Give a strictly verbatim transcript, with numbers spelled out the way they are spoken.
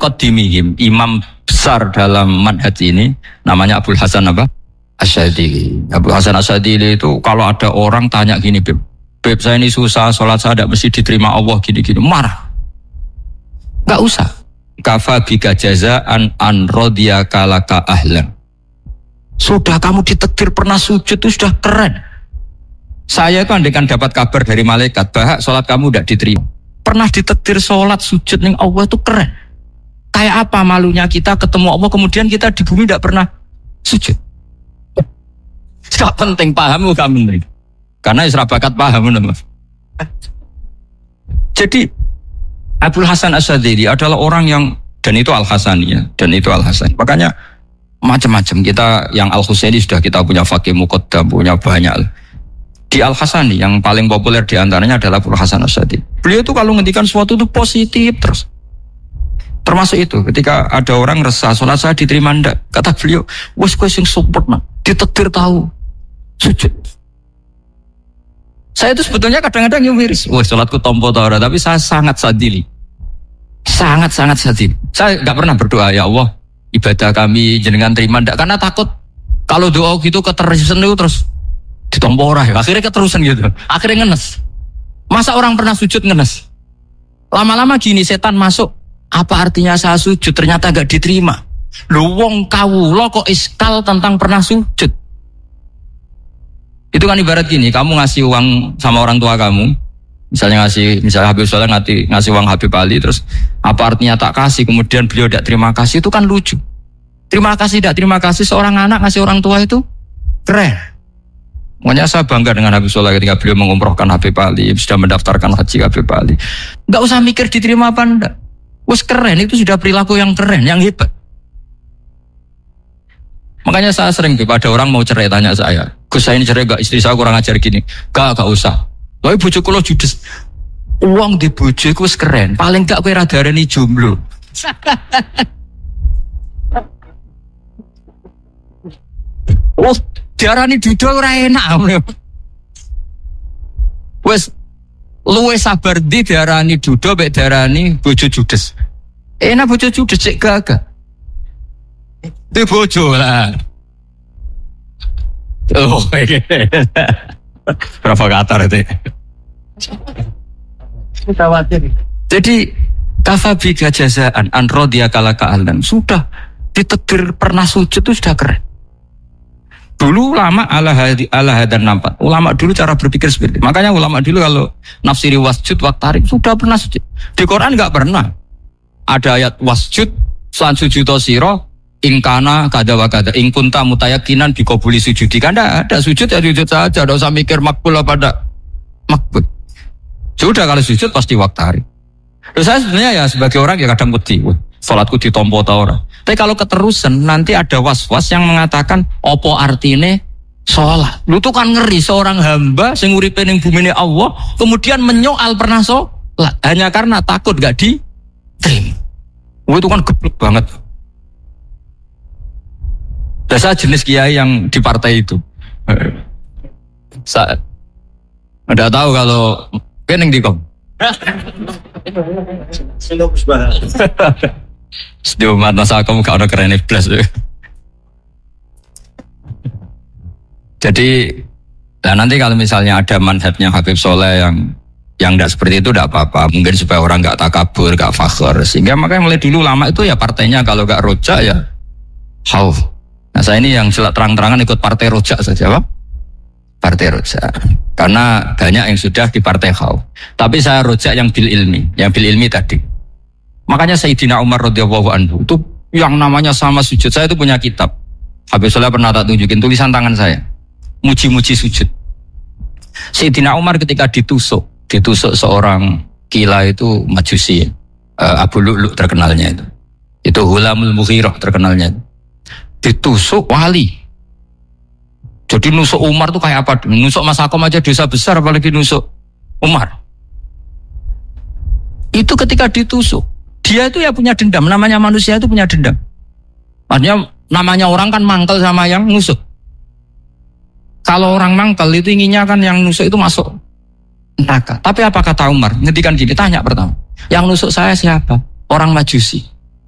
muqaddimihim, imam besar dalam manhaj ini namanya Abul Hasan apa? Asyadili. Abul Hasan Asyadili itu kalau ada orang tanya gini, Beb, Beb saya ini susah, sholat saya tidak mesti diterima Allah gini-gini, marah. Gak usah. Kafa bika jazaan an radiyaka laka ahlan. Sudah kamu ditakdir pernah sujud itu sudah keren. Saya itu andaikan dapat kabar dari malaikat bahwa sholat kamu tidak diterima, pernah ditakdir sholat sujud ning Allah itu keren. Kayak apa malunya kita ketemu Allah kemudian kita di bumi tidak pernah sujud. Tidak penting paham kamu nih, karena isra bakat paham nama. Jadi Abul Hasan Asyadili adalah orang yang, dan itu Al-Hasani ya, dan itu Al-Hasani. Makanya macam-macam kita yang Al-Husaini sudah kita punya Faqih Muqaddam, punya banyak. Di Al-Hasani yang paling populer diantaranya adalah Abul Hasan Asyadili. Beliau itu kalau ngendikan sesuatu itu positif terus. Termasuk itu ketika ada orang resah sholat saya diterima ndak, kata beliau, wes kowe sing support man, ditakdir tahu sujud. Saya itu sebetulnya kadang-kadang yang miris, wes sholatku tompo ta ora, tapi saya sangat sadili, sangat-sangat sadili. Saya nggak pernah berdoa ya Allah ibadah kami jenengan terima ndak, karena takut kalau doa gitu keterusan itu terus ditompo ora ya, akhirnya keterusan gitu, akhirnya ngenes. Masa orang pernah sujud ngenes? Lama-lama gini setan masuk. Apa artinya saya sujud ternyata gak diterima? Lu wong kawula kok iskal tentang pernah sujud. Itu kan ibarat gini, kamu ngasih uang sama orang tua kamu, misalnya ngasih, misalnya Habib Soleh ngasih, ngasih uang Habib Ali, terus apa artinya tak kasih, kemudian beliau tidak terima kasih, itu kan lucu. Terima kasih tidak terima kasih, seorang anak ngasih orang tua itu keren. Makanya saya bangga dengan Habib Soleh ketika beliau mengumrohkan Habib Ali, sudah mendaftarkan haji Habib Ali. Gak usah mikir diterima apa enggak. Wes keren, itu sudah perilaku yang keren, yang hebat. Makanya saya sering ada orang mau cerai tanya saya, Gus saya ini cerai gak, istri saya kurang ajar gini. Gak, gak usah. Tapi bojoku lo judes. Uang di bojoku wes keren, paling gak kowe radarani jomblo. Oh, diarani duda ora enak. Wes luwe sabar di diarani duda mek diarani bojo judes. Enak bojo judes cek gagah. Itu bojo lah. Oh, provokator itu. Jadi kafabi jazaan an radiyaka laka ahlan. Sudah ditakdir pernah sujud itu sudah keren. Dulu ulama ala hadi ala hadan nampak. Ulama dulu cara berpikir seperti itu. Makanya ulama dulu kalau nafsiri wasjud waqtarib sudah pernah sujud. Di Quran enggak pernah ada ayat wasjud san sujudo siro ingkana kada wa kada ing kunta mutayakinan dikabuli sujudi. Kan ada sujud ya sujud saja, enggak usah mikir makbul apa enggak makbul. Sudah kalau sujud pasti waqtarib. Terus saya sebenarnya ya sebagai orang ya kadang wedi, salatku ditompo ta ora. Tapi kalau keterusan nanti ada was-was yang mengatakan opo artine sholat. Lu tuh kan ngeri seorang hamba sing uripe ning bumine Allah kemudian menyoal pernah sholat hanya karena takut gak diterima. Wah itu kan geblek banget. Biasa jenis kiai yang di partai itu. Saya enggak tahu kalau kening dikom. Silokus banget. Sedih mata saya kamu gak ada keren plus. Jadi, nah nanti kalau misalnya ada manhajnya Habib Soleh yang yang tidak seperti itu tidak apa-apa. Mungkin supaya orang nggak takabur, nggak fakhr. Sehingga makanya mulai dulu lama itu ya partainya kalau nggak rojak ya khauf. Nah saya ini yang terang-terangan ikut partai rojak saja, Pak. Partai rojak. Karena banyak yang sudah di partai khauf. Tapi saya rojak yang bil ilmi, yang bil ilmi tadi. Makanya Sayyidina Umar radhiyallahu anhu itu yang namanya sama sujud. Saya itu punya kitab. Habib Soleh pernah tak tunjukin tulisan tangan saya. Muji-muji sujud. Sayyidina Umar ketika ditusuk, ditusuk seorang gila itu Majusi, uh, Abu Lu'lu' terkenalnya itu. Itu Hulamul Mughirah terkenalnya. Ditusuk wali. Jadi nusuk Umar itu kayak apa? Nusuk Mas Akom aja dosa besar, apalagi nusuk Umar. Itu ketika ditusuk. Dia itu ya punya dendam, namanya manusia itu punya dendam. Artinya namanya orang kan mangkel sama yang nusuk. Kalau orang mangkel itu inginnya kan yang nusuk itu masuk neraka. Tapi apa kata Umar? Ngedikan gini, tanya pertama. Yang nusuk saya siapa? Orang Majusi.